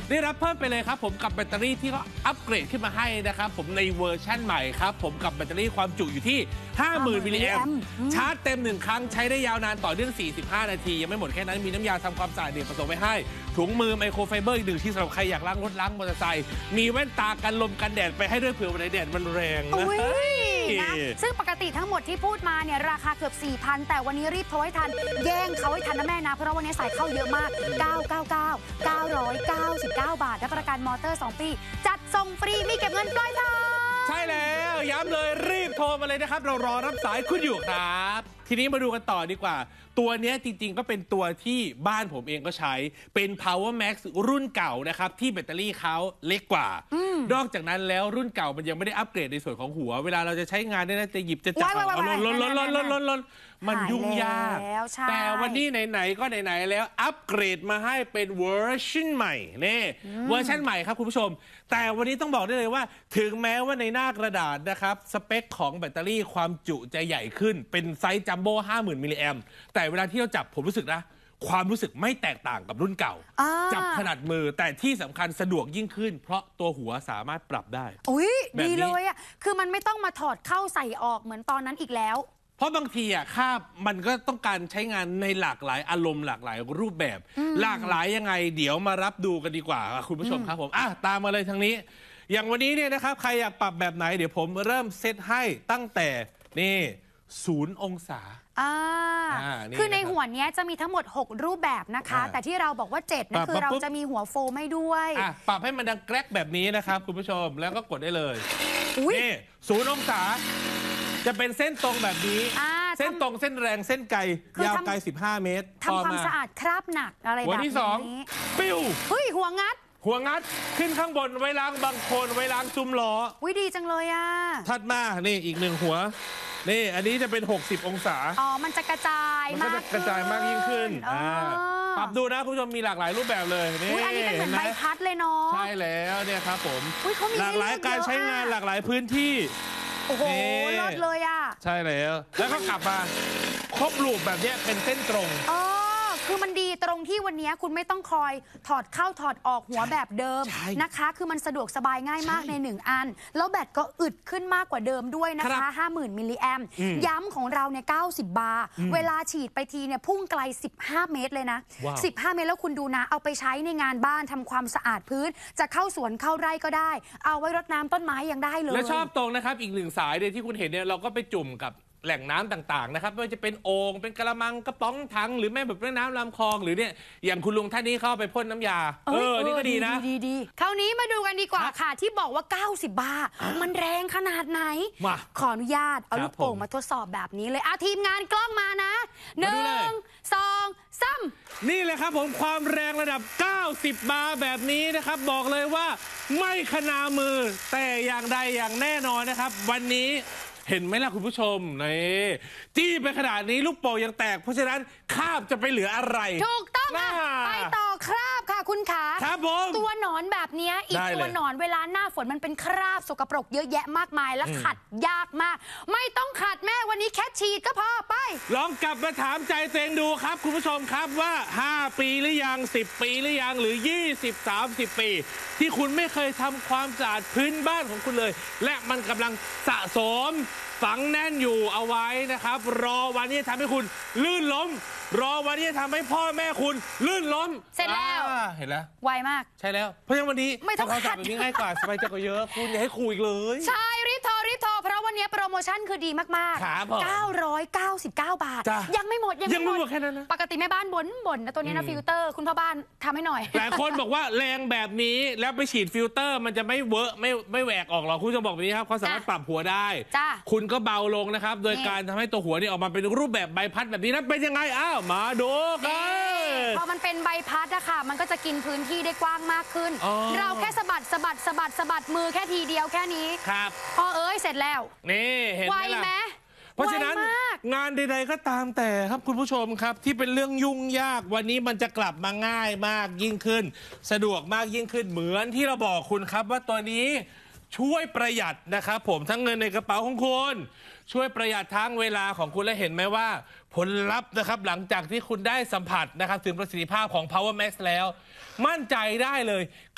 ได้รับเพิ่มไปเลยครับผมกับแบตเตอรี่ที่เขาอัปเกรดขึ้นมาให้นะครับผมในเวอร์ชั่นใหม่ครับผมกับแบตเตอรี่ความจุอยู่ที่ 50,000 มิลลิแอมป์ชาร์จเต็ม1ครั้งใช้ได้ยาวนานต่อเนื่อง45 นาทียังไม่หมดแค่นั้นมีน้ำยาทำความสะอาดเด็กผสมไว้ให้ถุงมือไมโครไฟเบอร์อีก1ชิ้นสำหรับใครอยากล้างรถล้างมอเตอร์ไซค์มีแว่นตากันลมกันแดดไปให้ด้วยเผื่อวันไหนแดดมันแรงนะซึ่งปกติทั้งหมดที่พูดมาเนี่ยราคาเกือบ 4,000 แต่วันนี้รีบโทรให้ทันแย่งเขาให้ทันนะแม่นะเพราะวันนี้สายเข้าเยอะมาก999 บาทและประกันมอเตอร์2 ปีจัดส่งฟรีมีเก็บเงินปลายทางใช่แล้วย้ำเลยรีบโทรมาเลยนะครับเรารอรับสายคุณอยู่ครับทีนี้มาดูกันต่อดีกว่าตัวนี้จริงๆก็เป็นตัวที่บ้านผมเองก็ใช้เป็น Power Max รุ่นเก่านะครับที่แบตเตอรี่เขาเล็กกว่านอกจากนั้นแล้วรุ่นเก่ามันยังไม่ได้อัปเกรดในส่วนของหัวเวลาเราจะใช้งานเนี่ยจะหยิบจะจับล้นมันยุ่งยากแต่วันนี้ไหนๆก็ไหนๆแล้วอัปเกรดมาให้เป็นเวอร์ชันใหม่นี่เวอร์ชันใหม่ครับคุณผู้ชมแต่วันนี้ต้องบอกได้เลยว่าถึงแม้ว่าในหน้ากระดาษนะครับสเปคของแบตเตอรี่ความจุจะใหญ่ขึ้นเป็นไซส์จัมโบ้ 50,000 มิลลิแอมป์แต่เวลาที่เราจับผมรู้สึกนะความรู้สึกไม่แตกต่างกับรุ่นเก่าจับถนัดมือแต่ที่สำคัญสะดวกยิ่งขึ้นเพราะตัวหัวสามารถปรับได้ดีเลยอ่ะคือมันไม่ต้องมาถอดเข้าใส่ออกเหมือนตอนนั้นอีกแล้วเพราะบางทีอ่ะคาบมันก็ต้องการใช้งานในหลากหลายอารมณ์หลากหลายรูปแบบหลากหลายยังไงเดี๋ยวมารับดูกันดีกว่าคุณผู้ชมครับผมตามมาเลยทางนี้อย่างวันนี้เนี่ยนะครับใครอยากปรับแบบไหนเดี๋ยวผมเริ่มเซตให้ตั้งแต่นี่0 องศาคือในหัวนี้จะมีทั้งหมด6รูปแบบนะคะแต่ที่เราบอกว่า7นั่นคือเราจะมีหัวโฟมให้ด้วยปรับให้มันดังแกรกแบบนี้นะครับคุณผู้ชมแล้วก็กดได้เลยนี่0 องศาจะเป็นเส้นตรงแบบนี้เส้นตรงเส้นแรงเส้นไกลยาวไกล15 เมตรทำความสะอาดคราบหนักอะไรแบบนี้หัวที่2ปิ้วหัวงัดขึ้นข้างบนไว้ล้างบางคนไว้ล้างซุ้มล้อดีจังเลยอ่ะถัดมานี่อีก1หัวนี่อันนี้จะเป็น60 องศามันจะกระจายมากยิ่งขึ้นปรับดูนะคุณผู้ชมมีหลากหลายรูปแบบเลยนี่อันนี้เป็นเหมือนใบพัดเลยเนาะใช่แล้วเนี่ยครับผมหลากหลายการใช้งานหลากหลายพื้นที่โอ้โหรอดเลยอ่ะใช่แล้วก็กลับมาครบลูปแบบนี้เป็นเส้นตรงคือมันดีตรงที่วันนี้คุณไม่ต้องคอยถอดเข้าถอดออกหัวแบบเดิมนะคะคือมันสะดวกสบายง่ายมากใน1อันแล้วแบตก็อึดขึ้นมากกว่าเดิมด้วยนะคะ 50,000 มิลลิแอมป์ย้ำของเราเนี่ย90 บาร์เวลาฉีดไปทีเนี่ยพุ่งไกล15 เมตรเลยนะ15 เมตรแล้วคุณดูนะเอาไปใช้ในงานบ้านทำความสะอาดพื้นจะเข้าสวนเข้าไร่ก็ได้เอาไว้รดน้ำต้นไม้ยังได้เลยและชอบตรงนะครับอีก1สายเลยที่คุณเห็นเนี่ยเราก็ไปจุ่มกับแหล่งน้ำต่างๆนะครับไม่ว่าจะเป็นโอ่งเป็นกระมังกระป๋องถังหรือแม่แบบน้ำลำคลองหรือเนี่ยอย่างคุณลุงท่านนี้เข้าไปพ่นน้ำยานี่ก็ดีนะดีคราวนี้มาดูกันดีกว่าค่ะที่บอกว่า90 บาทมันแรงขนาดไหนขออนุญาตเอาลูกโป่งมาทดสอบแบบนี้เลยทีมงานกล้องมานะ1 2 3 นี่เลยครับผมความแรงระดับ90 บาร์แบบนี้นะครับบอกเลยว่าไม่ขนามือแต่อย่างใดอย่างแน่นอนนะครับวันนี้เห็นไหมล่ะคุณผู้ชมนี่จี้ไปขนาดนี้ลูกโป่งยังแตกเพราะฉะนั้นคราบจะไปเหลืออะไรถูกต้องไปต่อคราบค่ะคุณขาครับผมตัวหนอนแบบนี้อีกตัวหนอนเวลาหน้าฝนมันเป็นคราบสกปรกเยอะแยะมากมายและขัดยากมากไม่ต้องขัดแม่วันนี้แค่ฉีดก็พอไปลองกลับมาถามใจตัวเองดูครับคุณผู้ชมครับว่า5 ปีหรือยัง10 ปีหรือยังหรือ20-30 ปีที่คุณไม่เคยทำความสะอาดพื้นบ้านของคุณเลยและมันกำลังสะสมฝังแน่นอยู่เอาไว้นะครับรอวันที่จะทำให้คุณลื่นล้มรอวันที่จะทำให้พ่อแม่คุณลื่นล้มเสร็จแล้วเห็นแล้วไวมากใช่แล้วเพราะฉะนั้นวันนี้ไม่ต้องขัดแบบนี้ง่ายกว่าสบายใจกว่าเยอะคุณอย่าให้คุยเลยใช่รีบโทรเพราะวันนี้โปรโมชั่นคือดีมากๆ999 บาทยังไม่หมดแค่นั้นนะปกติแม่บ้านบ่นนะตัวนี้นะฟิลเตอร์คุณพ่อบ้านทำให้หน่อยหลายคนบอกว่าแรงแบบนี้แล้วไปฉีดฟิลเตอร์มันจะไม่เวิร์กไม่แหวกออกหรอกคุณจะบอกแบบนี้ครับเขาสามารถปรับหัวได้คุณก็เบาลงนะครับโดยการทำให้ตัวหัวนี่ออกมาเป็นรูปแบบใบพัดแบบนี้นะเป็นยังไงมาดูกันพอมันเป็นใบพัดอะค่ะมันก็จะกินพื้นที่ได้กว้างมากขึ้นเราแค่สะบัดมือแค่ทีเดียวแค่นี้ครับพอเสร็จแล้วนี่เห็นไหมล่ะเพราะฉะนั้นงานใดๆก็ตามแต่ครับคุณผู้ชมครับที่เป็นเรื่องยุ่งยากวันนี้มันจะกลับมาง่ายมากยิ่งขึ้นสะดวกมากยิ่งขึ้นเหมือนที่เราบอกคุณครับว่าตัวนี้ช่วยประหยัดนะครับผมทั้งเงินในกระเป๋าของคุณช่วยประหยัดทั้งเวลาของคุณและเห็นไหมว่าผลลัพธ์นะครับหลังจากที่คุณได้สัมผัสนะครับถึงประสิทธิภาพของ Power Max แล้วมั่นใจได้เลย